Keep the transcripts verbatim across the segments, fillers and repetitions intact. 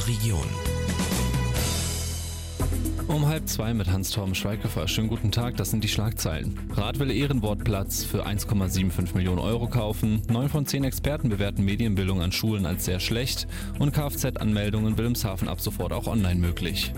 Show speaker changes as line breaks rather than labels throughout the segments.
Region.
Um halb zwei mit Hans-Torben Schweighöfer. Schönen guten Tag, das sind die Schlagzeilen. Rat will Ehrenwortplatz für eins Komma fünfundsiebzig Millionen Euro kaufen. Neun von zehn Experten bewerten Medienbildung an Schulen als sehr schlecht. Und Kfz-Anmeldungen in Wilhelmshaven ab sofort auch online möglich.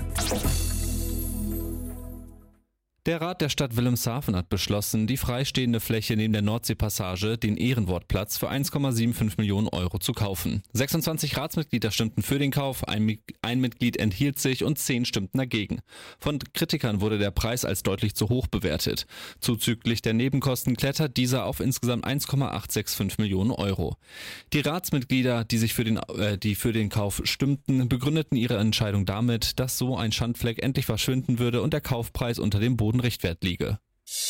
Der Rat der Stadt Wilhelmshaven hat beschlossen, die freistehende Fläche neben der Nordseepassage, den Ehrenwortplatz, für eins Komma fünfundsiebzig Millionen Euro zu kaufen. sechsundzwanzig Ratsmitglieder stimmten für den Kauf, ein, ein Mitglied enthielt sich und zehn stimmten dagegen. Von Kritikern wurde der Preis als deutlich zu hoch bewertet. Zuzüglich der Nebenkosten klettert dieser auf insgesamt eins Komma achthundertfünfundsechzig Millionen Euro. Die Ratsmitglieder, die sich für den, äh, die für den Kauf stimmten, begründeten ihre Entscheidung damit, dass so ein Schandfleck endlich verschwinden würde und der Kaufpreis unter dem Boden Richtwert liege.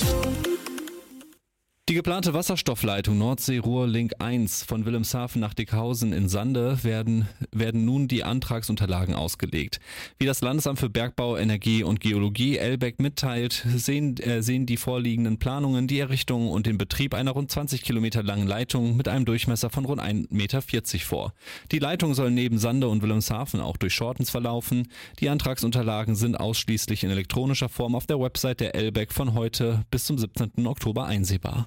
Die geplante Wasserstoffleitung Nordsee-Ruhr-Link eins von Wilhelmshaven nach Dickhausen in Sande werden, werden nun die Antragsunterlagen ausgelegt. Wie das Landesamt für Bergbau, Energie und Geologie Elbeck mitteilt, sehen, äh, sehen die vorliegenden Planungen die Errichtung und den Betrieb einer rund zwanzig Kilometer langen Leitung mit einem Durchmesser von rund ein Komma vierzig Meter vor. Die Leitung soll neben Sande und Wilhelmshaven auch durch Schortens verlaufen. Die Antragsunterlagen sind ausschließlich in elektronischer Form auf der Website der Elbeck von heute bis zum siebzehnten Oktober einsehbar.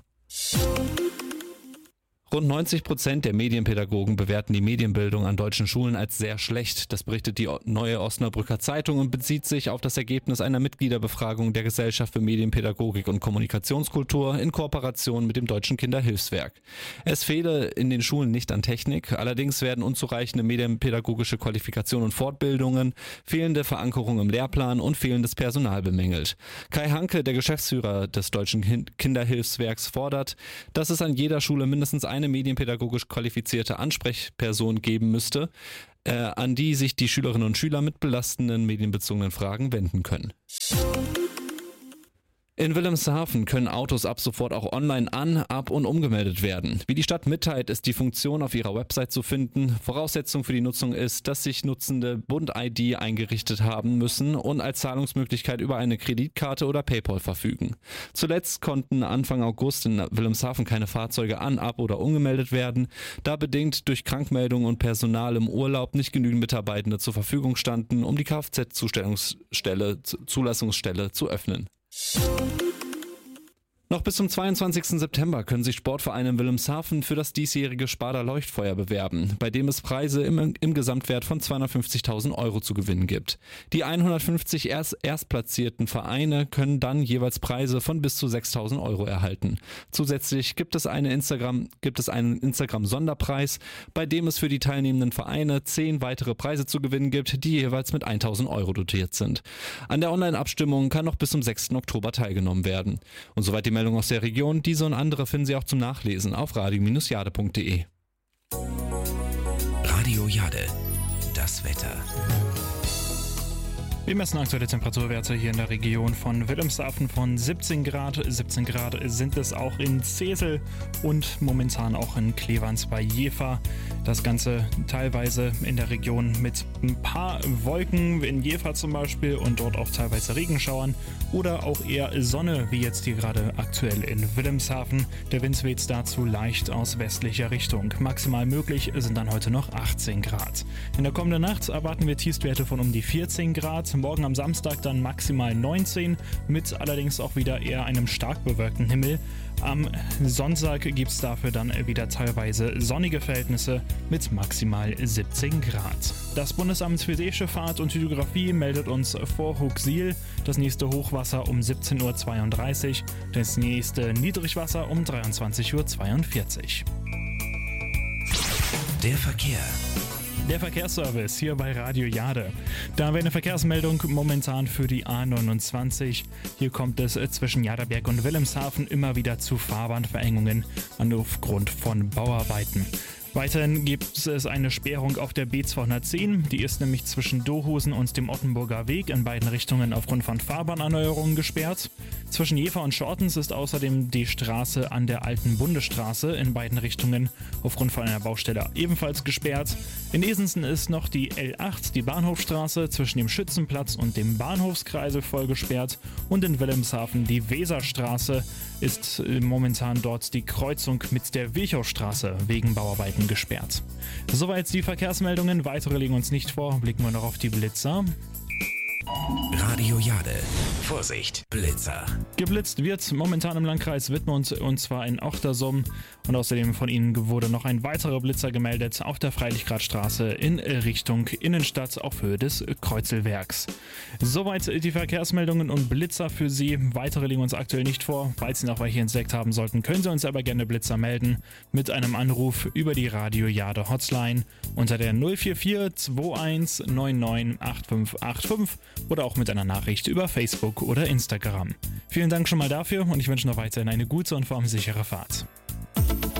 Rund neunzig Prozent der Medienpädagogen bewerten die Medienbildung an deutschen Schulen als sehr schlecht. Das berichtet die Neue Osnabrücker Zeitung und bezieht sich auf das Ergebnis einer Mitgliederbefragung der Gesellschaft für Medienpädagogik und Kommunikationskultur in Kooperation mit dem Deutschen Kinderhilfswerk. Es fehle in den Schulen nicht an Technik, allerdings werden unzureichende medienpädagogische Qualifikationen und Fortbildungen, fehlende Verankerung im Lehrplan und fehlendes Personal bemängelt. Kai Hanke, der Geschäftsführer des Deutschen Kinderhilfswerks, fordert, dass es an jeder Schule mindestens eine medienpädagogisch qualifizierte Ansprechperson geben müsste, äh, an die sich die Schülerinnen und Schüler mit belastenden medienbezogenen Fragen wenden können. In Wilhelmshaven können Autos ab sofort auch online an, ab und umgemeldet werden. Wie die Stadt mitteilt, ist die Funktion auf ihrer Website zu finden. Voraussetzung für die Nutzung ist, dass sich Nutzende Bund-I D eingerichtet haben müssen und als Zahlungsmöglichkeit über eine Kreditkarte oder PayPal verfügen. Zuletzt konnten Anfang August in Wilhelmshaven keine Fahrzeuge an, ab oder umgemeldet werden, da bedingt durch Krankmeldungen und Personal im Urlaub nicht genügend Mitarbeitende zur Verfügung standen, um die Kfz-Zustellungsstelle, Zulassungsstelle zu öffnen. Noch bis zum zweiundzwanzigsten September können sich Sportvereine in Wilhelmshaven für das diesjährige Sparda Leuchtfeuer bewerben, bei dem es Preise im, im Gesamtwert von zweihundertfünfzigtausend Euro zu gewinnen gibt. Die hundertfünfzig erst, erstplatzierten Vereine können dann jeweils Preise von bis zu sechstausend Euro erhalten. Zusätzlich gibt es, eine Instagram, gibt es einen Instagram-Sonderpreis, bei dem es für die teilnehmenden Vereine zehn weitere Preise zu gewinnen gibt, die jeweils mit tausend Euro dotiert sind. An der Online-Abstimmung kann noch bis zum sechsten Oktober teilgenommen werden. Und soweit die Meldung aus der Region. Diese und andere finden Sie auch zum Nachlesen auf radio Bindestrich jade punkt de.
Radio Jade, das Wetter.
Wir messen aktuelle Temperaturwerte hier in der Region von Wilhelmshaven von siebzehn Grad. siebzehn Grad sind es auch in Zesel und momentan auch in Clevans bei Jever. Das Ganze teilweise in der Region mit ein paar Wolken, in Jever zum Beispiel, und dort auch teilweise Regenschauern oder auch eher Sonne, wie jetzt hier gerade aktuell in Wilhelmshaven. Der Wind weht dazu leicht aus westlicher Richtung. Maximal möglich sind dann heute noch achtzehn Grad. In der kommenden Nacht erwarten wir Tiefstwerte von um die vierzehn Grad. Morgen am Samstag dann maximal neunzehn, mit allerdings auch wieder eher einem stark bewölkten Himmel. Am Sonntag gibt es dafür dann wieder teilweise sonnige Verhältnisse mit maximal siebzehn Grad. Das Bundesamt für Seeschifffahrt und Hydrographie meldet uns vor Huxil das nächste Hochwasser um siebzehn Uhr zweiunddreißig, das nächste Niedrigwasser um dreiundzwanzig Uhr zweiundvierzig.
Der Verkehr.
Der Verkehrsservice hier bei Radio Jade. Da haben wir eine Verkehrsmeldung momentan für die A neunundzwanzig. Hier kommt es zwischen Jaderberg und Wilhelmshaven immer wieder zu Fahrbahnverengungen aufgrund von Bauarbeiten. Weiterhin gibt es eine Sperrung auf der B zweihundertzehn. Die ist nämlich zwischen Dohusen und dem Ottenburger Weg in beiden Richtungen aufgrund von Fahrbahnerneuerungen gesperrt. Zwischen Jever und Schortens ist außerdem die Straße an der alten Bundesstraße in beiden Richtungen aufgrund von einer Baustelle ebenfalls gesperrt. In Esensen ist noch die L acht, die Bahnhofstraße zwischen dem Schützenplatz und dem Bahnhofskreisel voll gesperrt und in Wilhelmshaven die Weserstraße ist momentan dort die Kreuzung mit der Virchowstraße wegen Bauarbeiten gesperrt. Soweit die Verkehrsmeldungen, weitere liegen uns nicht vor, blicken wir noch auf die Blitzer.
Radio Jade. Vorsicht, Blitzer.
Geblitzt wird momentan im Landkreis Wittmund und zwar in Ochtersum und außerdem von ihnen wurde noch ein weiterer Blitzer gemeldet auf der Freilichgradstraße in Richtung Innenstadt auf Höhe des Kreuzelwerks. Soweit die Verkehrsmeldungen und Blitzer für Sie. Weitere liegen uns aktuell nicht vor. Falls Sie noch welche entdeckt haben sollten, können Sie uns aber gerne Blitzer melden mit einem Anruf über die Radio Jade Hotline unter der null vier vier zwei eins neun neun acht fünf acht fünf oder auch mit einer Nachricht über Facebook oder Instagram. Vielen Dank schon mal dafür und ich wünsche noch weiterhin eine gute und vor allem sichere Fahrt.